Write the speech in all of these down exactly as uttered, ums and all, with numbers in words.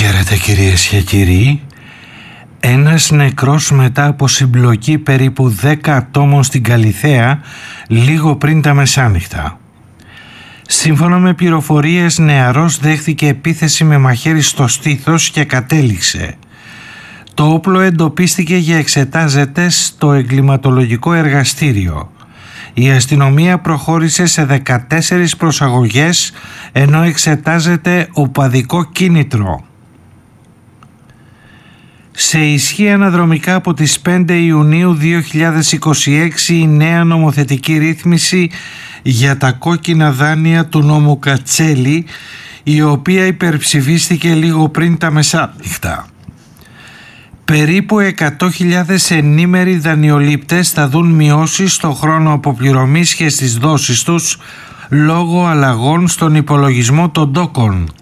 Χαίρετε κυρίες και κύριοι. Ένας νεκρός μετά από συμπλοκή περίπου δέκα ατόμων στην Καλιθέα λίγο πριν τα μεσάνυχτα. Σύμφωνα με πληροφορίες, νεαρός δέχθηκε επίθεση με μαχαίρι στο στήθος και κατέληξε. Το όπλο εντοπίστηκε και εξετάζεται στο εγκληματολογικό εργαστήριο. Η αστυνομία προχώρησε σε δεκατέσσερις προσαγωγές ενώ εξετάζεται οπαδικό κίνητρο. Σε ισχύ αναδρομικά από τις πέντε Ιουνίου δύο χιλιάδες είκοσι έξι η νέα νομοθετική ρύθμιση για τα κόκκινα δάνεια του νόμου Κατσέλη, η οποία υπερψηφίστηκε λίγο πριν τα μεσάνυχτα. Περίπου εκατό χιλιάδες ενήμεροι δανειολήπτες θα δουν μειώσεις στο χρόνο αποπληρωμής και στις δόσεις τους λόγω αλλαγών στον υπολογισμό των τόκων.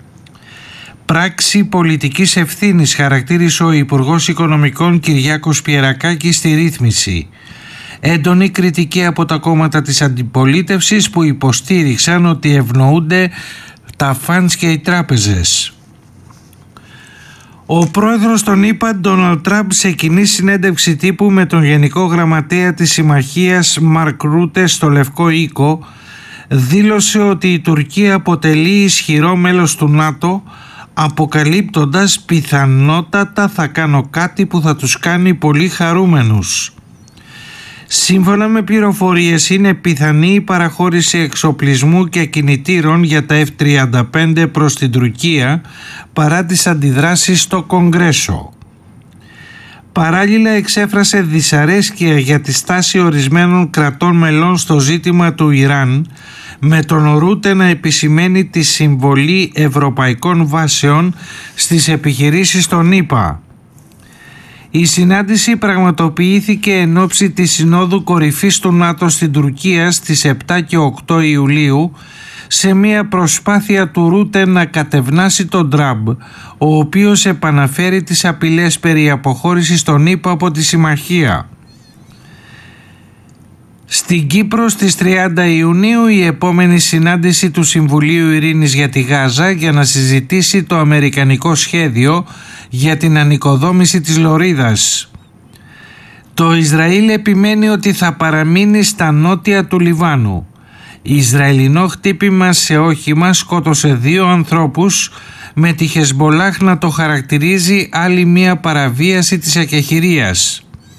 Πράξη πολιτικής ευθύνης χαρακτήρισε ο Υπουργός Οικονομικών Κυριάκος Πιερακάκης στη ρύθμιση. Έντονη κριτική από τα κόμματα της αντιπολίτευσης που υποστήριξαν ότι ευνοούνται τα φαντς και οι τράπεζες. Ο πρόεδρος των ΗΠΑ, Ντόναλντ Τραμπ, σε κοινή συνέντευξη τύπου με τον Γενικό Γραμματέα της Συμμαχίας Μαρκ Ρούτε στο Λευκό Οίκο, δήλωσε ότι η Τουρκία αποτελεί ισχυρό μέλος του ΝΑΤΟ, αποκαλύπτοντας πιθανότατα θα κάνω κάτι που θα τους κάνει πολύ χαρούμενους. Σύμφωνα με πληροφορίες, είναι πιθανή η παραχώρηση εξοπλισμού και κινητήρων για τα εφ τριάντα πέντε προς την Τουρκία παρά τις αντιδράσεις στο Κογκρέσο. Παράλληλα εξέφρασε δυσαρέσκεια για τη στάση ορισμένων κρατών μελών στο ζήτημα του Ιράν, με τον Ρούτε να επισημαίνει τη συμβολή ευρωπαϊκών βάσεων στις επιχειρήσεις των ΗΠΑ. Η συνάντηση πραγματοποιήθηκε εν ώψη της Συνόδου Κορυφής του ΝΑΤΟ στην Τουρκία στις επτά και οκτώ Ιουλίου, σε μια προσπάθεια του Ρούτε να κατευνάσει τον Τραμπ, ο οποίος επαναφέρει τις απειλές περί αποχώρησης των ΗΠΑ από τη συμμαχία. Στην Κύπρο στις τριάντα Ιουνίου η επόμενη συνάντηση του Συμβουλίου Ειρήνης για τη Γάζα για να συζητήσει το αμερικανικό σχέδιο για την ανοικοδόμηση της Λωρίδας. Το Ισραήλ επιμένει ότι θα παραμείνει στα νότια του Λιβάνου. Ισραηλινό χτύπημα σε όχημα σκότωσε δύο ανθρώπους, με τη Χεσμπολάχ να το χαρακτηρίζει άλλη μία παραβίαση της ακεχηρίας.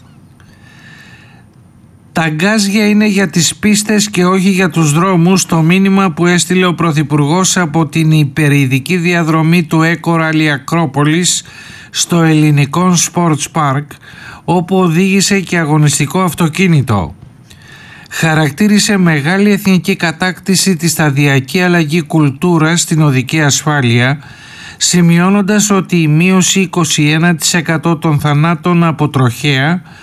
Τα γκάζια είναι για τις πίστες και όχι για τους δρόμους, το μήνυμα που έστειλε ο Πρωθυπουργός από την υπερειδική διαδρομή του Έκο Ράλι Ακρόπολης στο ελληνικό Sports Park, όπου οδήγησε και αγωνιστικό αυτοκίνητο. Χαρακτήρισε μεγάλη εθνική κατάκτηση τη σταδιακή αλλαγή κουλτούρας στην οδική ασφάλεια, σημειώνοντας ότι η μείωση είκοσι ένα τοις εκατό των θανάτων από τροχαία